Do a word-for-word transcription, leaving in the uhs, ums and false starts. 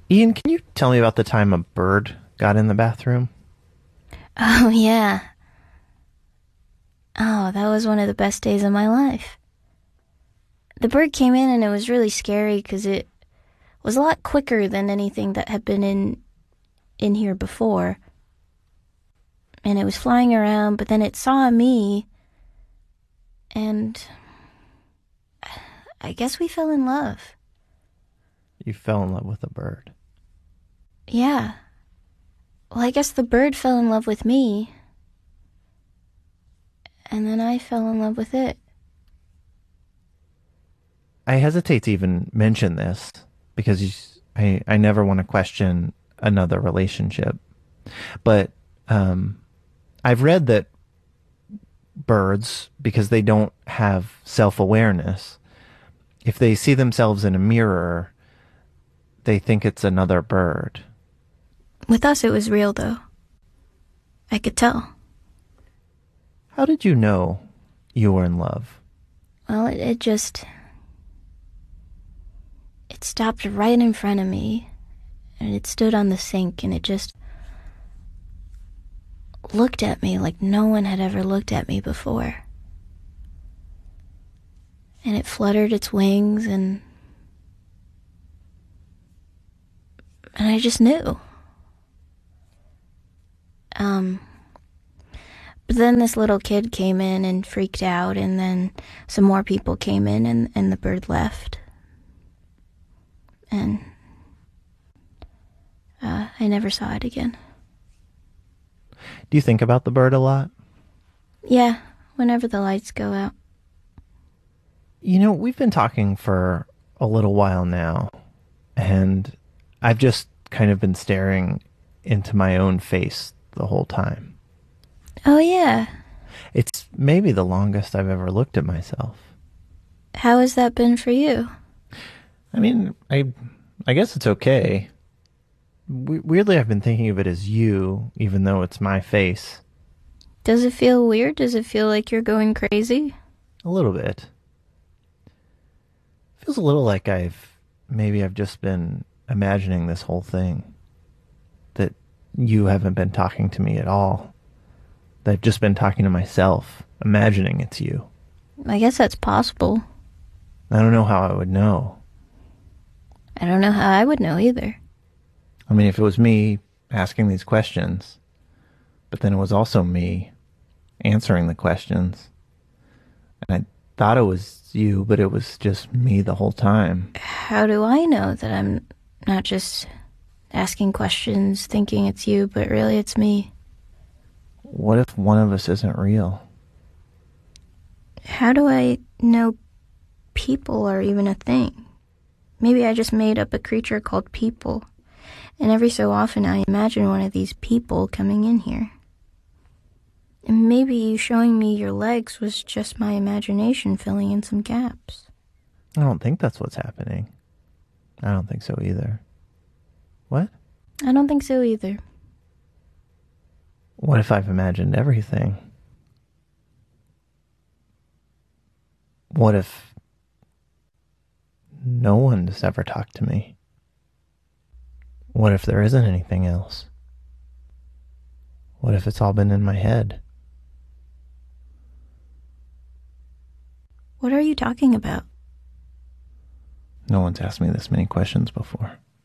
Ian, can you tell me about the time a bird got in the bathroom? Oh, yeah. Oh, that was one of the best days of my life. The bird came in and it was really scary because it was a lot quicker than anything that had been in in here before. And it was flying around, but then it saw me and I guess we fell in love. You fell in love with a bird. Yeah. Well, I guess the bird fell in love with me. And then I fell in love with it. I hesitate to even mention this because you, I, I never want to question another relationship. But um, I've read that birds, because they don't have self-awareness, if they see themselves in a mirror, they think it's another bird. With us, it was real, though. I could tell. How did you know you were in love? Well, it, it just... It stopped right in front of me, and it stood on the sink, and it just looked at me like no one had ever looked at me before. And it fluttered its wings, and... And I just knew. Um... But then this little kid came in and freaked out, and then some more people came in, and, and the bird left. And uh, I never saw it again. Do you think about the bird a lot? Yeah, whenever the lights go out. You know, we've been talking for a little while now, and I've just kind of been staring into my own face the whole time. Oh, yeah. It's maybe the longest I've ever looked at myself. How has that been for you? I mean, I I guess it's okay. We- weirdly, I've been thinking of it as you, even though it's my face. Does it feel weird? Does it feel like you're going crazy? A little bit. Feels a little like I've... Maybe I've just been imagining this whole thing. That you haven't been talking to me at all. That I've just been talking to myself, imagining it's you. I guess that's possible. I don't know how I would know. I don't know how I would know either. I mean, if it was me asking these questions, but then it was also me answering the questions, and I thought it was you, but it was just me the whole time. How do I know that I'm not just asking questions, thinking it's you, but really it's me? What if one of us isn't real? How do I know people are even a thing? Maybe I just made up a creature called people, and every so often I imagine one of these people coming in here. And maybe you showing me your legs was just my imagination filling in some gaps. I don't think that's what's happening. I don't think so either. What? I don't think so either. What if I've imagined everything? What if no one has ever talked to me? What if there isn't anything else? What if it's all been in my head? What are you talking about? No one's asked me this many questions before.